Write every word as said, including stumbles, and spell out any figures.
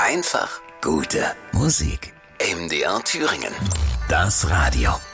Einfach gute Musik. M D R Thüringen. Das Radio.